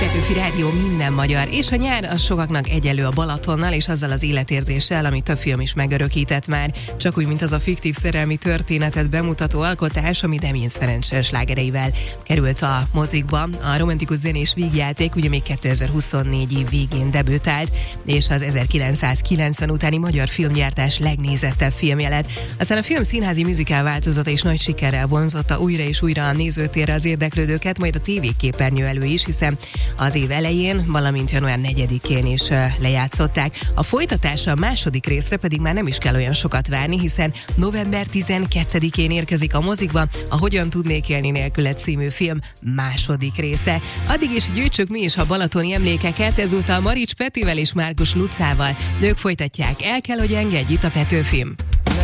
Petőfi Rádió minden magyar, és a nyár az sokaknak egyelő a Balatonnal és azzal az életérzéssel, amit több film is megörökített már, csak úgy, mint az a fiktív szerelmi történetet bemutató alkotás, ami Demjén Ferenc slágereivel került a mozikba. A romantikus zenés vígjáték ugye még 2024 év végén debütált, és az 1990 utáni magyar filmgyártás legnézettebb filmje lett. Aztán a film színházi műzikál változata is nagy sikerrel vonzotta újra és újra a nézőtérre az érdeklődőket, majd a tévéképernyő elő is, hiszen az év elején, valamint január 4-én is lejátszották. A folytatása a második részre pedig már nem is kell olyan sokat várni, hiszen november 12-én érkezik a mozikba a Hogyan tudnék élni nélküled című film második része. Addig is gyűjtsük mi is a balatoni emlékeket, ezúttal Marics Petivel és Márkus Lucával. Ők folytatják El kell, hogy engedj itt a Petőfim.